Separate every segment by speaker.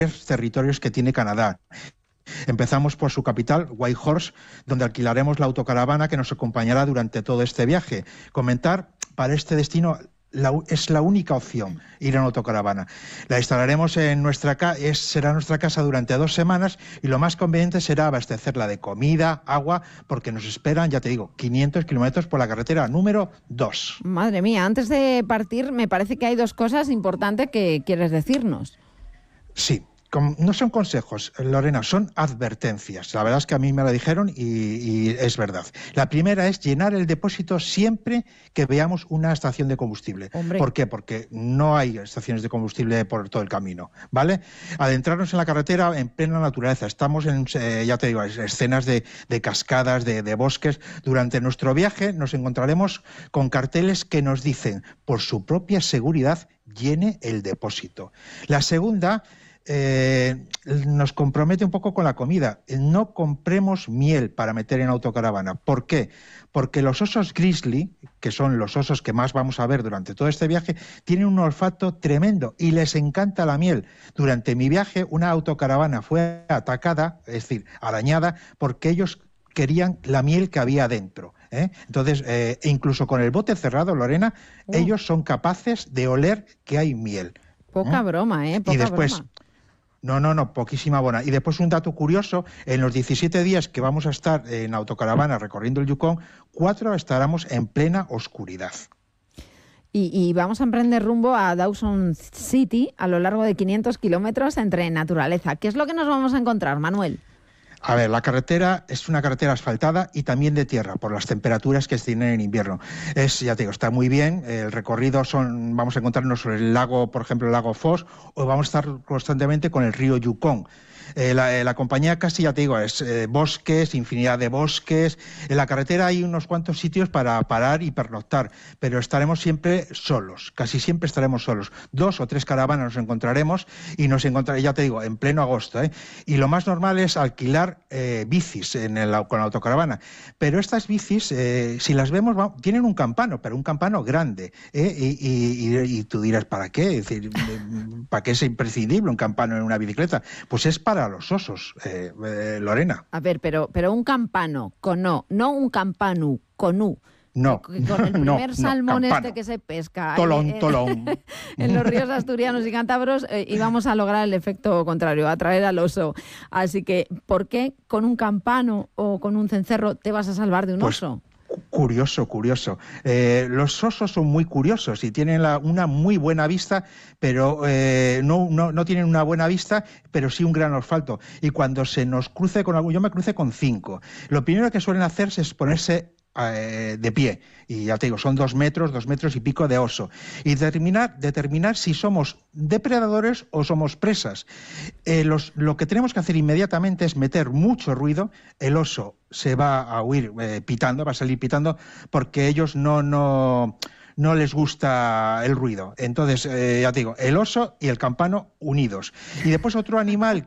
Speaker 1: territorios que tiene Canadá. Empezamos por su capital, Whitehorse, donde alquilaremos la autocaravana que nos acompañará durante todo este viaje. Comentar, para este destino es la única opción, ir en autocaravana. La instalaremos en será nuestra casa durante 2 semanas y lo más conveniente será abastecerla de comida, agua, porque nos esperan, ya te digo, 500 kilómetros por la carretera número 2.
Speaker 2: Madre mía, antes de partir me parece que hay 2 cosas importantes que quieres decirnos.
Speaker 1: Sí. No son consejos, Lorena, son advertencias. La verdad es que a mí me lo dijeron y es verdad. La primera es llenar el depósito siempre que veamos una estación de combustible.
Speaker 2: Hombre.
Speaker 1: ¿Por qué? Porque no hay estaciones de combustible por todo el camino, ¿vale? Adentrarnos en la carretera en plena naturaleza. Estamos en, ya te digo, escenas de cascadas, de bosques. Durante nuestro viaje nos encontraremos con carteles que nos dicen, por su propia seguridad, llene el depósito. La segunda nos compromete un poco con la comida. No compremos miel para meter en autocaravana. ¿Por qué? Porque los osos grizzly, que son los osos que más vamos a ver durante todo este viaje, tienen un olfato tremendo y les encanta la miel. Durante mi viaje, una autocaravana fue atacada, es decir, arañada, porque ellos querían la miel que había dentro. Entonces, incluso con el bote cerrado, Lorena, ellos son capaces de oler que hay miel.
Speaker 2: Poca broma, Poca
Speaker 1: y después,
Speaker 2: broma.
Speaker 1: No, poquísima buena. Y después un dato curioso, en los 17 días que vamos a estar en autocaravana recorriendo el Yukón, 4 estaremos en plena oscuridad.
Speaker 2: Y vamos a emprender rumbo a Dawson City a lo largo de 500 kilómetros entre naturaleza. ¿Qué es lo que nos vamos a encontrar, Manuel?
Speaker 1: A ver, la carretera es una carretera asfaltada y también de tierra, por las temperaturas que se tienen en invierno. Ya te digo, está muy bien. El recorrido vamos a encontrarnos sobre el lago, por ejemplo, el lago Foss, o vamos a estar constantemente con el río Yukón. La compañía casi, ya te digo, es bosques, infinidad de bosques. En la carretera hay unos cuantos sitios para parar y pernoctar, pero estaremos siempre solos, casi siempre estaremos solos. 2 o 3 caravanas nos encontraremos y ya te digo, en pleno agosto. Y lo más normal es alquilar bicis con la autocaravana. Pero estas bicis, si las vemos, tienen un campano, pero un campano grande. Y tú dirás, ¿para qué? Es decir, ¿para qué es imprescindible un campano en una bicicleta? Pues es para los osos, Lorena.
Speaker 2: A ver, pero un campano con O, no un campanu con U.
Speaker 1: No,
Speaker 2: con el primer salmón
Speaker 1: campano.
Speaker 2: que se pesca
Speaker 1: tolón.
Speaker 2: En los ríos asturianos y cántabros íbamos a lograr el efecto contrario, atraer al oso. Así que, ¿por qué con un campano o con un cencerro te vas a salvar de un oso?
Speaker 1: Curioso. Los osos son muy curiosos y tienen una muy buena vista, pero no tienen una buena vista, pero sí un gran olfato. Y cuando se nos cruce con algo, yo me crucé con 5. Lo primero que suelen hacerse es ponerse de pie, y ya te digo, son 2 metros y pico de oso, y determinar si somos depredadores o somos presas. Lo que tenemos que hacer inmediatamente es meter mucho ruido. El oso se va a huir pitando, va a salir pitando, porque ellos no les gusta el ruido. Entonces, ya te digo, el oso y el campano unidos. Y después otro animal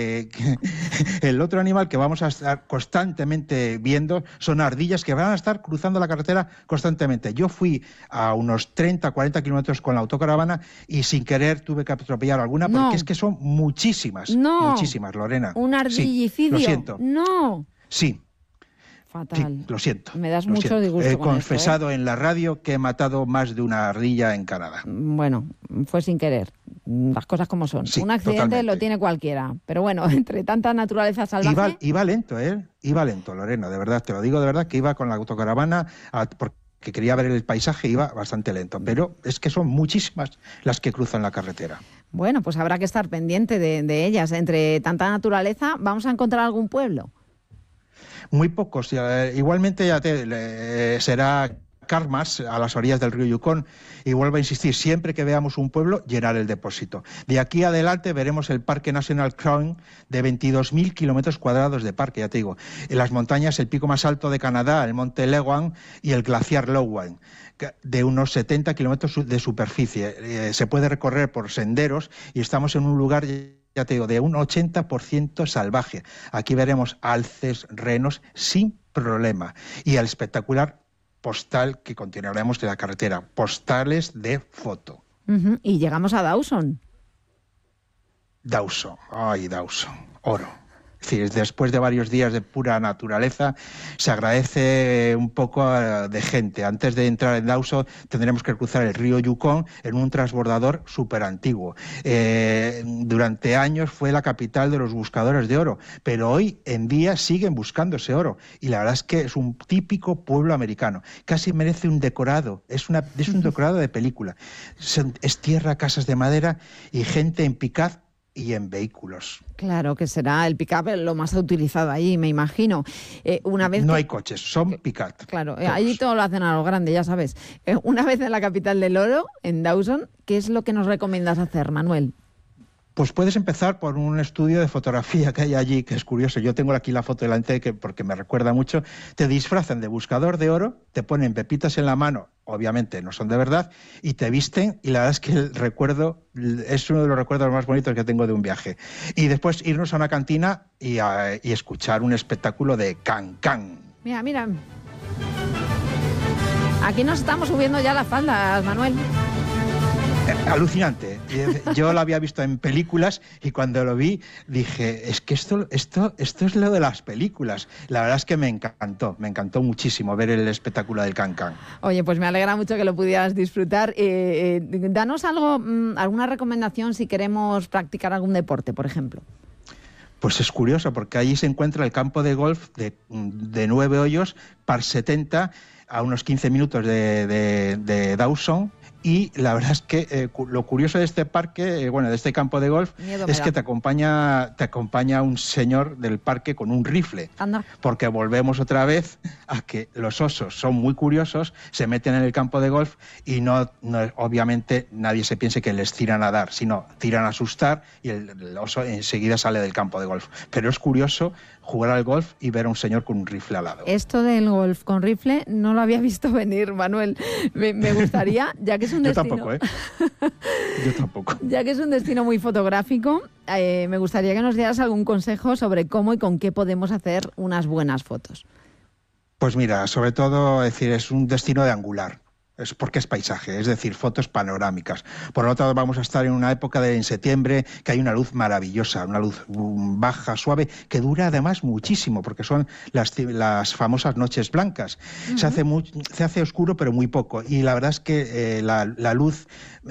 Speaker 1: el otro animal que vamos a estar constantemente viendo son ardillas que van a estar cruzando la carretera constantemente. Yo fui a unos 30, 40 kilómetros con la autocaravana y sin querer tuve que atropellar alguna, porque es que son muchísimas, Lorena.
Speaker 2: Un ardillicidio.
Speaker 1: Sí, lo siento.
Speaker 2: No.
Speaker 1: Sí.
Speaker 2: Fatal.
Speaker 1: Sí, lo siento.
Speaker 2: Me das mucho disgusto.
Speaker 1: He confesado en la radio que he matado más de una ardilla en Canadá.
Speaker 2: Bueno, fue sin querer. Las cosas como son.
Speaker 1: Sí,
Speaker 2: un accidente
Speaker 1: totalmente.
Speaker 2: Lo tiene cualquiera. Pero bueno, entre tanta naturaleza salvaje...
Speaker 1: Iba lento, Iba lento, Lorena, de verdad. Te lo digo de verdad, que iba con la autocaravana porque quería ver el paisaje, iba bastante lento. Pero es que son muchísimas las que cruzan la carretera.
Speaker 2: Bueno, pues habrá que estar pendiente de ellas. Entre tanta naturaleza, ¿vamos a encontrar algún pueblo?
Speaker 1: Muy pocos. Igualmente será Carmas, a las orillas del río Yukón, y vuelvo a insistir, siempre que veamos un pueblo, llenar el depósito. De aquí adelante veremos el Parque Nacional Crown, de 22.000 kilómetros cuadrados de parque, ya te digo. En las montañas, el pico más alto de Canadá, el monte Leeuwen y el glaciar Lowen, de unos 70 kilómetros de superficie. Se puede recorrer por senderos y estamos en un lugar, ya te digo, de un 80% salvaje. Aquí veremos alces, renos sin problema. Y el espectacular postal que continuaremos de la carretera, postales de foto.
Speaker 2: Y llegamos a Dawson.
Speaker 1: Dawson, ay, Dawson, oro. Es decir, después de varios días de pura naturaleza, se agradece un poco de gente. Antes de entrar en Dawson tendremos que cruzar el río Yukon en un transbordador súper antiguo. Durante años fue la capital de los buscadores de oro, pero hoy en día siguen buscando ese oro. Y la verdad es que es un típico pueblo americano. Casi merece un decorado, es un decorado de película. Es tierra, casas de madera y gente en pick-up y en vehículos.
Speaker 2: Claro que será el pick-up lo más utilizado allí, me imagino.
Speaker 1: No hay coches, son pick-up.
Speaker 2: Claro, allí todo lo hacen a lo grande, ya sabes. Una vez en la capital del oro, en Dawson, ¿qué es lo que nos recomiendas hacer, Manuel?
Speaker 1: Pues puedes empezar por un estudio de fotografía que hay allí, que es curioso. Yo tengo aquí la foto delante porque me recuerda mucho. Te disfrazan de buscador de oro, te ponen pepitas en la mano, obviamente no son de verdad, y te visten, y la verdad es que el recuerdo es uno de los recuerdos más bonitos que tengo de un viaje. Y después irnos a una cantina y escuchar un espectáculo de can-can.
Speaker 2: Mira, mira. Aquí nos estamos subiendo ya las faldas, Manuel.
Speaker 1: Alucinante. Yo lo había visto en películas y cuando lo vi dije, es que esto es lo de las películas. La verdad es que me encantó muchísimo ver el espectáculo del can-can.
Speaker 2: Oye, pues me alegra mucho que lo pudieras disfrutar. Danos alguna recomendación si queremos practicar algún deporte, por ejemplo.
Speaker 1: Pues es curioso, porque allí se encuentra el campo de golf de 9 hoyos, par 70, a unos 15 minutos de Dawson. Y la verdad es que lo curioso de este parque, de este campo de golf, es que te acompaña un señor del parque con un rifle.
Speaker 2: Anda.
Speaker 1: Porque volvemos otra vez a que los osos son muy curiosos, se meten en el campo de golf y no obviamente nadie se piense que les tiran a dar, sino tiran a asustar y el oso enseguida sale del campo de golf. Pero es curioso jugar al golf y ver a un señor con un rifle al lado.
Speaker 2: Esto del golf con rifle no lo había visto venir, Manuel. Me gustaría, ya que es un destino...
Speaker 1: Yo tampoco.
Speaker 2: Ya que es un destino muy fotográfico, me gustaría que nos dieras algún consejo sobre cómo y con qué podemos hacer unas buenas fotos.
Speaker 1: Pues mira, sobre todo, es un destino de angular. Es porque es paisaje, es decir, fotos panorámicas. Por lo tanto, vamos a estar en una época en septiembre que hay una luz maravillosa, una luz baja, suave, que dura además muchísimo, porque son las famosas noches blancas. Uh-huh. Se hace oscuro, pero muy poco. Y la verdad es que la luz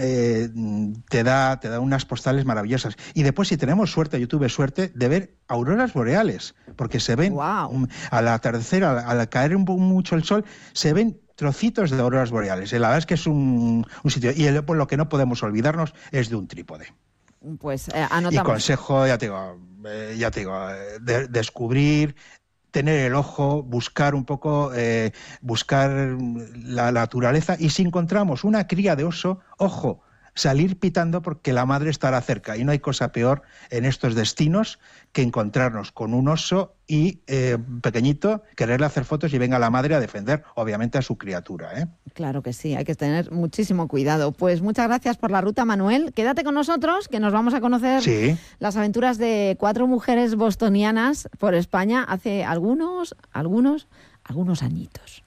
Speaker 1: te da unas postales maravillosas. Y después, si tenemos suerte, yo tuve suerte de ver auroras boreales, porque se ven al atardecer, al caer mucho el sol, se ven trocitos de auroras boreales. La verdad es que es un sitio. Y lo que no podemos olvidarnos es de un trípode.
Speaker 2: Pues anotamos.
Speaker 1: Y consejo, ya te digo, descubrir, tener el ojo, buscar un poco, buscar la naturaleza. Y si encontramos una cría de oso, ojo, salir pitando porque la madre estará cerca. Y no hay cosa peor en estos destinos que encontrarnos con un oso y pequeñito, quererle hacer fotos y venga la madre a defender, obviamente, a su criatura.
Speaker 2: Claro que sí, hay que tener muchísimo cuidado. Pues muchas gracias por la ruta, Manuel. Quédate con nosotros, que nos vamos a conocer las aventuras de 4 mujeres bostonianas por España hace algunos añitos.